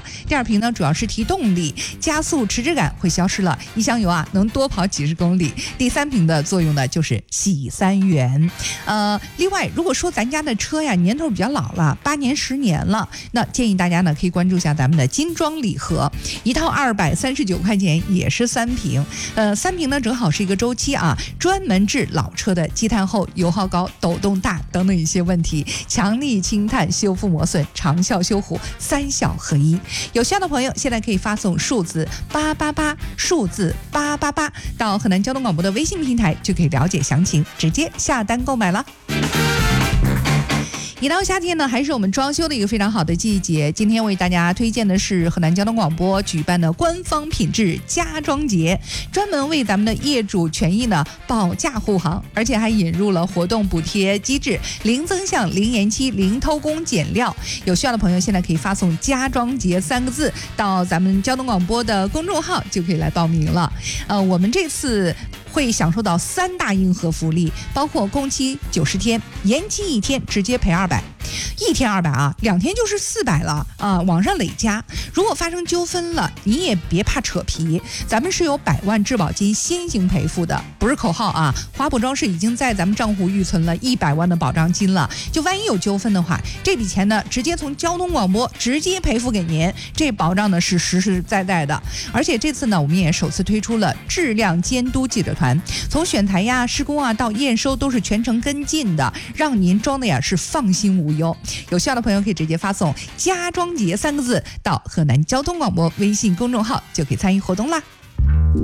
了。第二瓶呢，主要是提动力，加速迟滞感会消失了，一箱油啊能多跑几十公里。第三瓶的作用呢，就是洗三元。另外，如果说咱家的车呀年头比较老了，8年10年了，那建议大家呢可以关注一下咱们的精装礼盒，一套239块钱，也是3瓶。3瓶呢正好是一个周期啊，专门治老车的积碳厚、油耗高、抖动大等等一些问题，强力清碳、修复磨损、长效修护，3效合一。有需要的朋友现在可以发送数字888，数字888到河南交通广播的微信平台，就可以了解详情，直接下单购买了。一到夏天呢，还是我们装修的一个非常好的季节。今天为大家推荐的是河南交通广播举办的官方品质家装节，专门为咱们的业主权益呢保驾护航，而且还引入了活动补贴机制，零增项、零延期、零偷工减料。有需要的朋友现在可以发送“家装节”3个字到咱们交通广播的公众号，就可以来报名了。我们这次会享受到3大硬核福利，包括工期90天，延期1天直接赔200，1天200啊，2天就是400了啊，往上累加。如果发生纠纷了，你也别怕扯皮，咱们是有100万质保金先行赔付的，不是口号啊。华普装饰已经在咱们账户预存了100万的保障金了，就万一有纠纷的话，这笔钱呢直接从交通广播直接赔付给您，这保障呢是实实在在的。而且这次呢，我们也首次推出了质量监督记者团，从选材呀、施工啊到验收都是全程跟进的，让您装的呀是放心无忧。有需要的朋友可以直接发送“家装节”3个字到河南交通广播微信公众号，就可以参与活动啦。